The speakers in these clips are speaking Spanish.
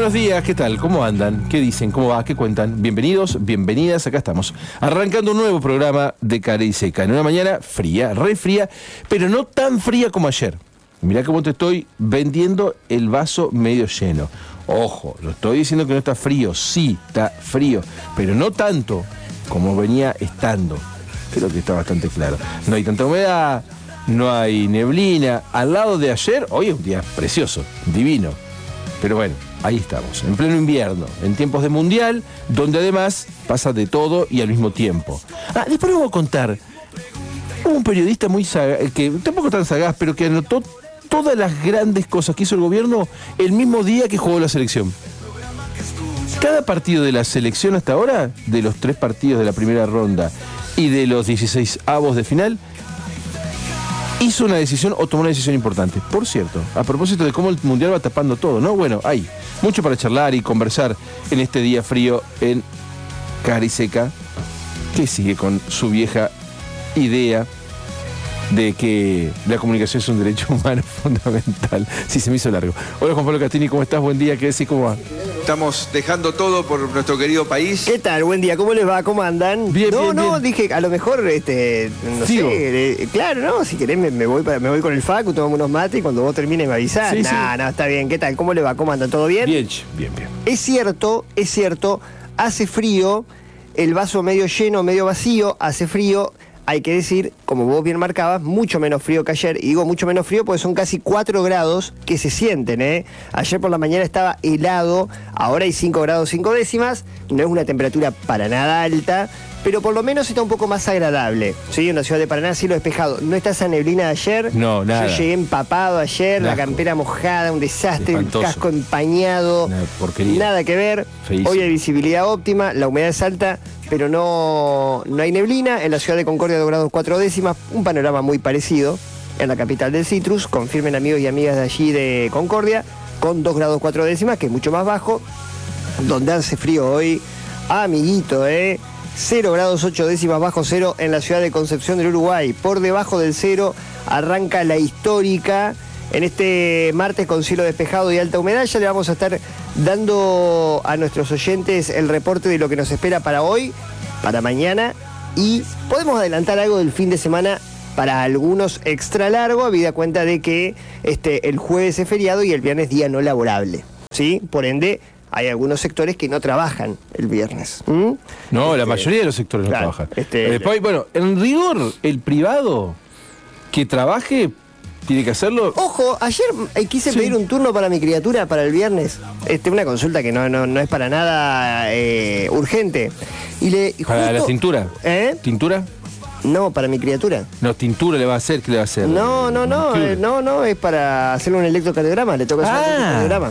buenos días, ¿qué tal? ¿Cómo andan? ¿Qué dicen? ¿Cómo va? ¿Qué cuentan? Bienvenidos, bienvenidas, acá estamos. Arrancando un nuevo programa de Cara y Seca. En una mañana fría, re fría, pero no tan fría como ayer. Mirá cómo te estoy vendiendo el vaso medio lleno. Ojo, lo estoy diciendo que no está frío, sí, está frío, pero no tanto como venía estando. Creo que está bastante claro. No hay tanta humedad, no hay neblina. Al lado de ayer, hoy es un día precioso, divino. Pero bueno, ahí estamos, en pleno invierno, en tiempos de mundial, donde además pasa de todo y al mismo tiempo. Después les voy a contar. Hubo un periodista muy sagaz, que tampoco tan sagaz, pero que anotó todas las grandes cosas que hizo el gobierno el mismo día que jugó la selección. Cada partido de la selección hasta ahora, de los 3 partidos de la primera ronda y de los 16avos de final, hizo una decisión o tomó una decisión importante. Por cierto, a propósito de cómo el mundial va tapando todo, ¿no? Bueno, hay mucho para charlar y conversar en este día frío en Cara y Seca, que sigue con su vieja idea de que la comunicación es un derecho humano fundamental. Sí, se me hizo largo. Hola, Juan Pablo Castini, ¿cómo estás? Buen día, ¿qué decís? ¿Cómo va? Estamos dejando todo por nuestro querido país. ¿Qué tal? Buen día, ¿cómo les va? ¿Cómo andan? Bien, bien, bien. Dije, a lo mejor, no Sigo. sé, claro, ¿no? Si querés me voy con el Facu, tomamos unos mates y cuando vos termines me avisás. Sí, No, está bien. ¿Qué tal? ¿Cómo le va? ¿Cómo andan? ¿Todo bien? Bien, bien. Es cierto, hace frío, el vaso medio lleno, medio vacío, hace frío. Hay que decir, como vos bien marcabas, mucho menos frío que ayer. Y digo mucho menos frío porque son casi 4 grados que se sienten, ¿eh? Ayer por la mañana estaba helado, ahora hay 5 grados 5 décimas. No es una temperatura para nada alta, pero por lo menos está un poco más agradable. ¿Sí? En la ciudad de Paraná, cielo despejado. No está esa neblina de ayer. No, nada. Yo llegué empapado ayer, la campera mojada, un desastre, Espantoso. el casco empañado. Una porquería. Nada que ver. Feísimo. Hoy hay visibilidad óptima, la humedad es alta, pero no hay neblina. En la ciudad de Concordia, 2 grados 4 décimas, un panorama muy parecido. En la capital del Citrus, confirmen amigos y amigas de allí de Concordia, con 2 grados 4 décimas, que es mucho más bajo. Donde hace frío hoy, amiguito, 0 grados 8 décimas bajo cero en la ciudad de Concepción del Uruguay. Por debajo del cero arranca la histórica en este martes con cielo despejado y alta humedad. Ya le vamos a estar dando a nuestros oyentes el reporte de lo que nos espera para hoy, para mañana, y podemos adelantar algo del fin de semana para algunos extra largo, habida cuenta de que el jueves es feriado y el viernes día no laborable, ¿sí? Por ende, hay algunos sectores que no trabajan el viernes. No, la mayoría de los sectores claro, no trabajan. Después, bueno, en rigor, el privado que trabaje tiene que hacerlo. Ojo, ayer quise pedir un turno para mi criatura para el viernes. Una consulta que no es para nada urgente. ¿Para la tintura? ¿Tintura? No, para mi criatura. No, tintura le va a hacer, ¿qué le va a hacer? No, es para hacerle un electrocardiograma, le toca hacer un electrocardiograma.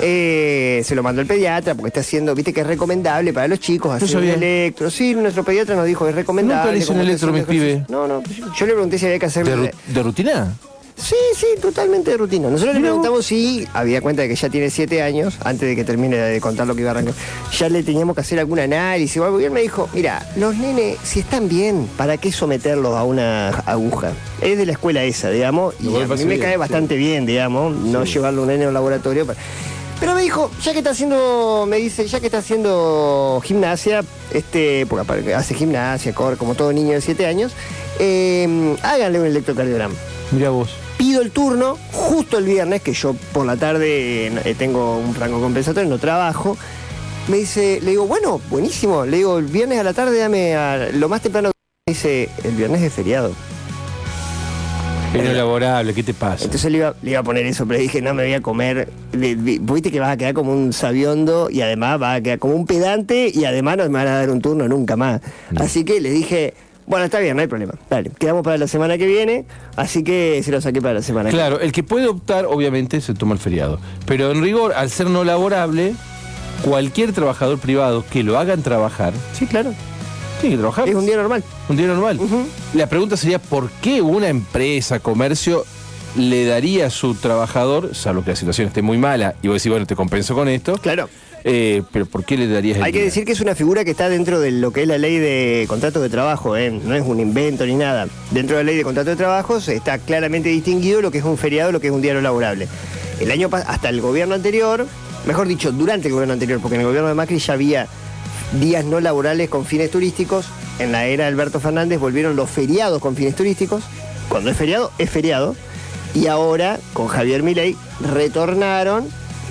Se lo mandó el pediatra porque está haciendo, viste que es recomendable para los chicos hacer un electro. Sí, nuestro pediatra nos dijo que es recomendable. ¿Nunca le hizo un electro, mis pibes? No, yo le pregunté si había que hacerlo. ¿De rutina? Sí, totalmente de rutina. Nosotros le preguntamos si, había cuenta de que ya tiene 7 años, antes de que termine de contar lo que iba a arrancar, ya le teníamos que hacer algún análisis o algo. Y él me dijo, mira, los nenes, si están bien, ¿para qué someterlos a una aguja? Es de la escuela esa, digamos, y a mí me cae bastante bien, digamos, no llevarlo a un nene a un laboratorio. Pero me dijo, ya que está haciendo gimnasia, porque hace gimnasia, corre como todo niño de 7 años, háganle un electrocardiograma. Mira vos. Pido el turno justo el viernes, que yo por la tarde tengo un franco compensatorio, no trabajo. Me dice, le digo, bueno, buenísimo. Le digo, el viernes a la tarde dame lo más temprano. Me dice, el viernes es feriado. Es no laborable, ¿qué te pasa? Entonces le iba a poner eso, pero dije, no me voy a comer. Viste que vas a quedar como un sabiondo y además vas a quedar como un pedante y además no me van a dar un turno nunca más. Así que le dije, bueno, está bien, no hay problema. Dale, quedamos para la semana que viene, así que se lo saqué para la semana que viene. Claro, el que puede optar, obviamente, se toma el feriado. Pero en rigor, al ser no laborable, cualquier trabajador privado que lo hagan trabajar, sí, claro, tiene que trabajar. es un día normal. Un día normal. La pregunta sería, ¿por qué una empresa, comercio, le daría a su trabajador, salvo que la situación esté muy mala, y vos decís, bueno, te compenso con esto? Claro. Pero ¿por qué le darías el Hay que día? decir que es una figura que está dentro de lo que es la ley de contratos de trabajo, no es un invento ni nada. Dentro de la ley de contratos de trabajo está claramente distinguido lo que es un feriado, lo que es un día no laborable. Hasta el gobierno anterior, mejor dicho, durante el gobierno anterior, porque en el gobierno de Macri ya había días no laborales con fines turísticos. En la era de Alberto Fernández volvieron los feriados con fines turísticos. Cuando es feriado. Y ahora, con Javier Milei, retornaron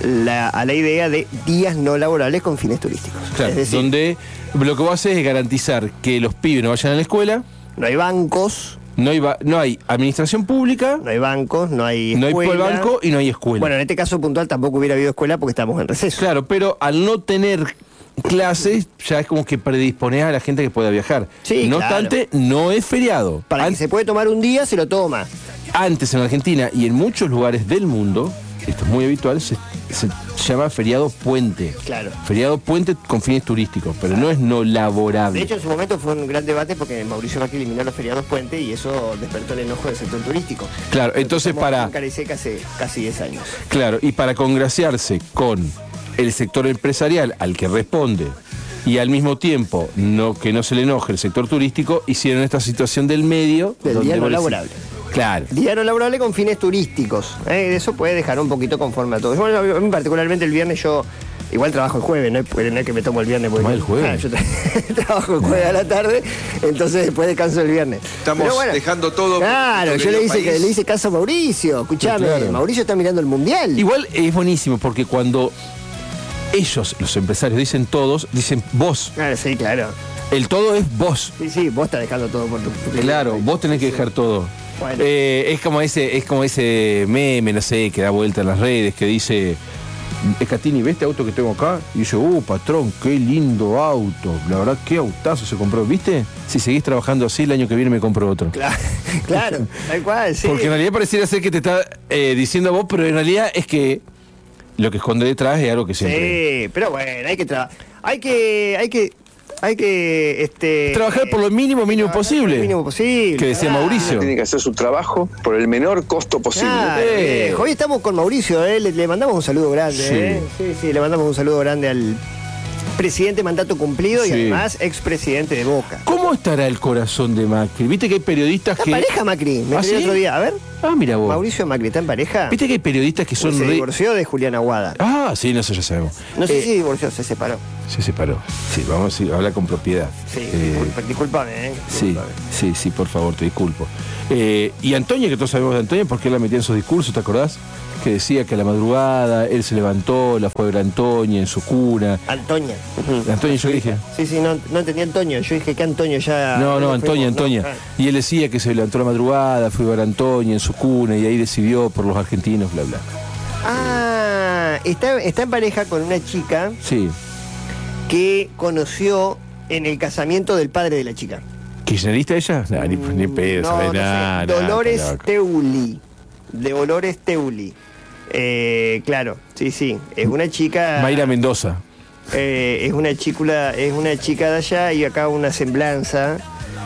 a la idea de días no laborables con fines turísticos. Claro, es decir, donde lo que vos haces es garantizar que los pibes no vayan a la escuela, no hay bancos, no hay administración pública, no hay bancos, no hay no hay escuela. banco y no hay escuela. Bueno, en este caso puntual tampoco hubiera habido escuela porque estamos en receso. Claro, pero al no tener clases, ya es como que predisponés a la gente que pueda viajar. Sí, no claro. obstante, no es feriado. Para que se puede tomar un día, se lo toma. Antes en Argentina y en muchos lugares del mundo, esto es muy habitual, se llama feriado puente. Claro. Feriado puente con fines turísticos, pero no es no laborable. De hecho, en su momento fue un gran debate porque Mauricio Macri eliminó los feriados puente y eso despertó el enojo del sector turístico. Claro, entonces Estamos para... en Cariseca hace casi 10 años. Claro, y para congraciarse con el sector empresarial al que responde y al mismo tiempo que no se le enoje el sector turístico, hicieron esta situación del medio. Del donde día no vos decís, laborable. Claro. Día no laborable con fines turísticos. Eso puede dejar un poquito conforme a todos. Bueno, a mí particularmente el viernes yo igual trabajo el jueves, no es que me tomo el viernes. Porque, el jueves. yo trabajo el jueves a la tarde, entonces después descanso el viernes. Estamos dejando todo. Claro, por yo le nuestro querido hice caso a Mauricio. Escuchame, Claro. Mauricio está mirando el mundial. Igual es buenísimo porque cuando ellos, los empresarios, dicen todos, dicen vos. Claro, sí, claro. El todo es vos. Sí, vos estás dejando todo por tu Claro, vos tenés que dejar todo. Bueno. Es como ese meme, no sé, que da vuelta en las redes, que dice, Escatini, ¿ves este auto que tengo acá? Y dice, patrón, qué lindo auto. La verdad, qué autazo se compró, ¿viste? Si seguís trabajando así, el año que viene me compro otro. Claro, tal cual, sí. Porque en realidad pareciera ser que te está diciendo a vos, pero en realidad es que lo que esconde detrás es algo que siempre... Sí, pero bueno, hay que trabajar por lo mínimo posible. Lo mínimo posible. Que decía Mauricio. Tiene que hacer su trabajo por el menor costo posible. Claro, viejo. Hoy estamos con Mauricio, le mandamos un saludo grande. Sí, le mandamos un saludo grande al presidente mandato cumplido y Sí. además expresidente de Boca. ¿Cómo estará el corazón de Macri? Viste que hay periodistas ¿Está que... en pareja Macri? Me enteré ¿sí? el otro día. A ver, Mira vos. Mauricio Macri, ¿está en pareja? Viste que hay periodistas que son Se re... divorció de Julián Aguada. Sí, no sé, ya sabemos. No sé si divorció, se separó. Se separó. Sí, vamos a hablar con propiedad. Sí, disculpame, Sí, sí, por favor, te disculpo. Y Antonia, que todos sabemos de Antonia, porque él la metía en sus discursos, ¿te acordás? Que decía que a la madrugada él se levantó, la fue a ver a Antonia en su cuna. Antonia. Antonia, yo dije. Sí, no entendí Antonio. Yo dije que Antonio ya... No, Antonia. No, Y él decía que se levantó a la madrugada, fue a ver a Antonia en su cuna y ahí decidió por los argentinos, bla, bla. Está en pareja con una chica Sí. que conoció en el casamiento del padre de la chica. ¿Kirchnerista ella? No, ni pedo, No, ¿sabes? no sé. Nah, Dolores está loco. Teuli. De Dolores Teuli. Claro, sí. Es una chica. Mayra Mendoza. Es una chica de allá y acá una semblanza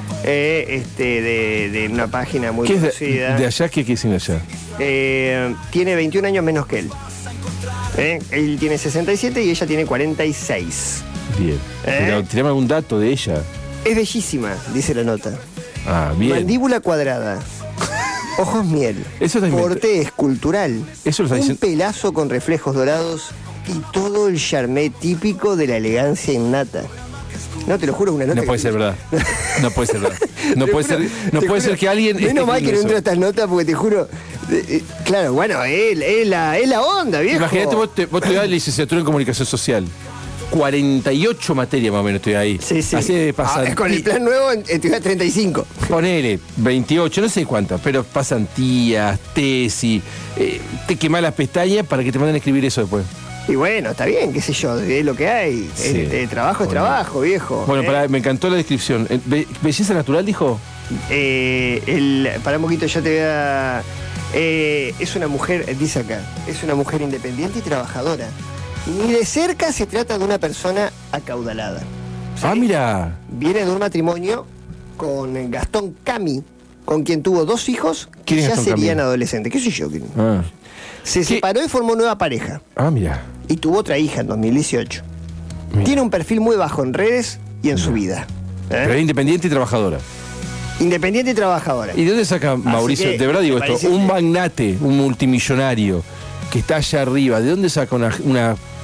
de una página muy ¿Qué es conocida. de allá? ¿Qué es de allá? Tiene 21 años menos que él. Él tiene 67 y ella tiene 46. Bien. Pero tirame algún dato de ella. Es bellísima, dice la nota. Bien. Mandíbula cuadrada. Ojos miel. Eso está inventado. Porte escultural. Eso lo está Un diciendo. pelazo con reflejos dorados y todo el charmé típico de la elegancia innata. No, te lo juro, es una nota. No puede ser verdad. No puede ser verdad. No Te puede juro, ser, no te puede juro, ser que alguien. Menos mal que no eso. entro a estas notas porque te juro. Claro, bueno, es la onda, viejo. Imagínate, vos te das la licenciatura en comunicación social. 48 materias más o menos estoy ahí. Sí. Así de pasar. Con el plan nuevo estudias 35. Ponele 28, no sé cuántas, pero pasantías, tesis, te quemás las pestañas para que te manden a escribir eso después. Y bueno, está bien, qué sé yo, es lo que hay. Sí. Trabajo es Bueno. trabajo, viejo. Bueno, me encantó la descripción. ¿Belleza natural dijo? Para un poquito yo te voy a... es una mujer, dice acá, es una mujer independiente y trabajadora. Ni de cerca se trata de una persona acaudalada. ¿Sí? Mira. Viene de un matrimonio con Gastón Cami, con quien tuvo 2 hijos que ¿Quién es ya Gastón serían Cami? adolescentes. ¿Qué sé yo? Se ¿Qué? separó y formó nueva pareja. Mira. Y tuvo otra hija en 2018. Tiene un perfil muy bajo en redes y en su vida. Pero es independiente y trabajadora. Independiente y trabajadora. ¿Y de dónde saca Mauricio? que De verdad digo me esto, parece un que- magnate, un multimillonario que está allá arriba, ¿de dónde saca una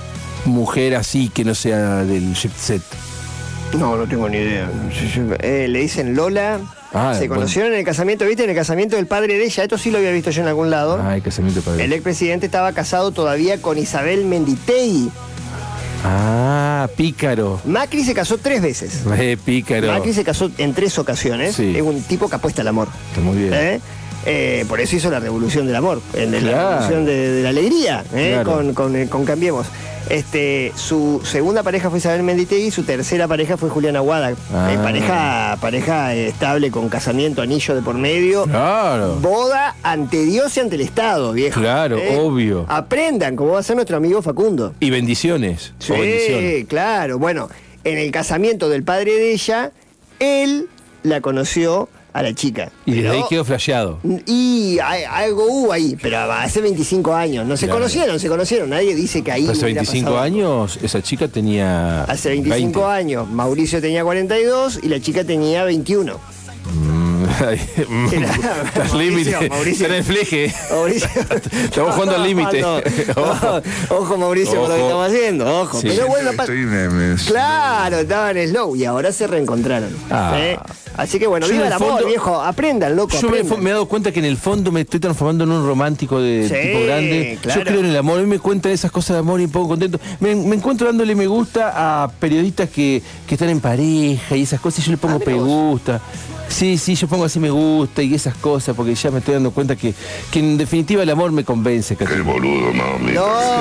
mujer así que no sea del jet set? No, no tengo ni idea. Le dicen Lola. Ah, se bueno. conocieron en el casamiento, ¿viste? En el casamiento del padre de ella. Esto sí lo había visto yo en algún lado. Ah, el casamiento de padre. El expresidente estaba casado todavía con Isabel Menditegui. Ah, pícaro. Macri se casó 3 veces. Pícaro. Macri se casó en 3 ocasiones. Sí. Es un tipo que apuesta al amor. Está muy bien. Por eso hizo la revolución del amor, Claro. la revolución de la alegría, Claro. con Cambiemos. Su segunda pareja fue Isabel Menditegui, su tercera pareja fue Julián Aguada. Ah. Pareja estable con casamiento, anillo de por medio. Claro. Boda ante Dios y ante el Estado, viejo. Claro, obvio. Aprendan cómo va a ser nuestro amigo Facundo. Y bendiciones. Sí, O bendiciones. claro. Bueno, en el casamiento del padre de ella, él la conoció a la chica. Y desde Pero- ahí quedó flasheado. Y algo hubo ahí, pero hace 25 años. No se Claro. conocieron. Nadie dice que ahí. Hace hubiera 25 pasado. años esa chica tenía. Hace 25 20. años. Mauricio tenía 42 y la chica tenía 21. Estás límite. Mauricio. Está en el fleje. Mauricio. Estamos jugando al límite. Ojo. Ojo, Mauricio, con lo que Ojo. estamos haciendo. Ojo. Sí. Pero bueno, me- claro, estaban en slow y ahora se reencontraron. Ah. Así que bueno, Yo viva en el el amor, fondo- viejo. Aprendan, loco. Yo aprendan. me he dado cuenta que en el fondo me estoy transformando en un romántico de Sí, tipo grande. claro. Yo creo en el amor. A mí me cuentan esas cosas de amor y un poco contento. Me encuentro dándole me gusta a periodistas que están en pareja y esas cosas. Y yo le pongo mira me vos. gusta. Sí, yo pongo así me gusta y esas cosas porque ya me estoy dando cuenta que en definitiva el amor me convence. El boludo, mami.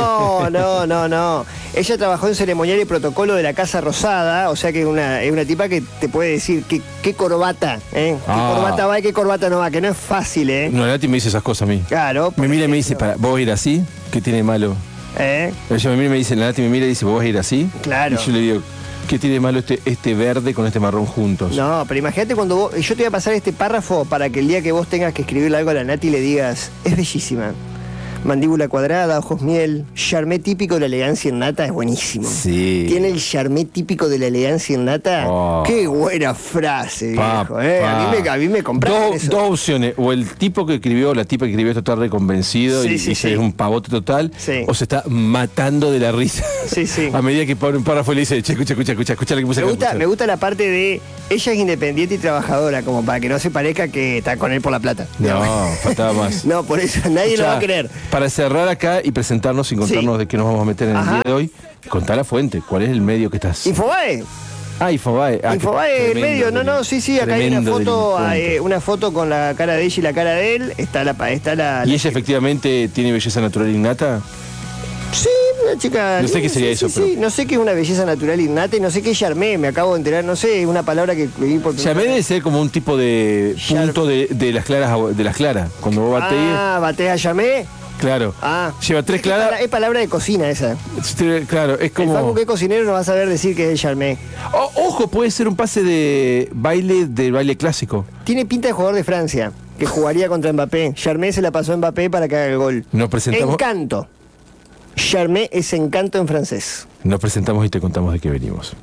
No. Ella trabajó en ceremonial y protocolo de la Casa Rosada, o sea que es una tipa que te puede decir qué corbata, ¿eh? Qué Ah. corbata va y qué corbata no va, que no es fácil, ¿eh? No, Nati me dice esas cosas a mí. Claro. Me mira y me dice, ¿vos vas a ir así? ¿Qué tiene de malo? ¿Eh? Ella me mira y me dice, la Nati me mira y dice, ¿vos vas a ir así? Claro. Y yo le digo, ¿qué tiene de malo este verde con este marrón juntos? No, pero imagínate cuando vos. Yo te voy a pasar este párrafo para que el día que vos tengas que escribirle algo a la Nati le digas, es bellísima. Mandíbula cuadrada, ojos miel, charmé típico de la elegancia innata, es buenísimo. Sí. Tiene el charmé típico de la elegancia innata. Oh. Qué buena frase, Pa, viejo. A mí me compraron eso. Dos opciones. O el tipo que escribió, la tipa que escribió esto está reconvencido Sí, y sí, y sí. es un pavote total. Sí. O se está matando de la risa. Sí, sí. A medida que pone un párrafo y le dice, che, escucha lo que puse acá. Me gusta la parte de ella es independiente y trabajadora, como para que no se parezca que está con él por la plata. No, faltaba más. No, por eso nadie lo va a Escuchá, creer. Para cerrar acá y presentarnos y contarnos Sí. de qué nos vamos a meter en Ajá. el día de hoy, contá la fuente. ¿Cuál es el medio que estás? Infobae. Infobae. Infobae en medio, sí, acá hay una foto con la cara de ella y la cara de él. Está la ¿Y ella efectivamente tiene belleza natural innata? Sí, una chica. No sé qué sería eso, pero- Sí, no sé qué es una belleza natural innata y no sé qué es charmé, me acabo de enterar, no sé, es una palabra que vi por primera Llamé vez. debe ser como un tipo de punto de las claras. Cuando vos batees, batea charmé. claro. Lleva 3 claras. Es palabra de cocina esa. Claro, es El Facu como. que es cocinero no va a saber decir que es charmé. Ojo, puede ser un pase de baile clásico. Tiene pinta de jugador de Francia, que jugaría contra Mbappé. Charmé se la pasó a Mbappé para que haga el gol. Nos presentamos. Encanto. Charmé es encanto en francés. Nos presentamos y te contamos de qué venimos.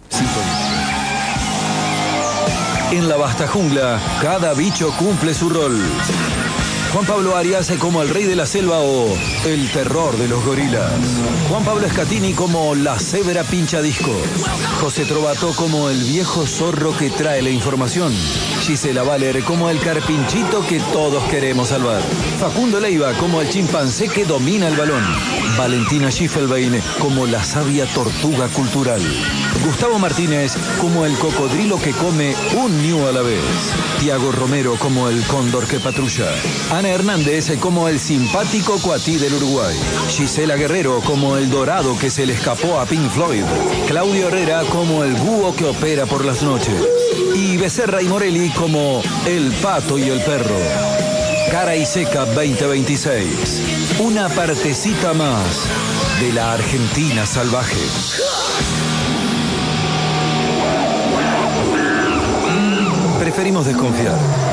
En la vasta jungla, cada bicho cumple su rol. Juan Pablo Arias como el rey de la selva o el terror de los gorilas. Juan Pablo Escatini como la cebra pincha disco. José Trovato como el viejo zorro que trae la información. Gisela Valer como el carpinchito que todos queremos salvar. Facundo Leiva como el chimpancé que domina el balón. Valentina Schiffelbein como la sabia tortuga cultural. Gustavo Martínez como el cocodrilo que come un ñu a la vez. Tiago Romero como el cóndor que patrulla. Ana Hernández como el simpático cuatí del Uruguay. Gisela Guerrero como el dorado que se le escapó a Pink Floyd. Claudio Herrera como el búho que opera por las noches. Y Becerra y Morelli como el pato y el perro. Cara y Seca 2026. Una partecita más de la Argentina salvaje. Preferimos desconfiar.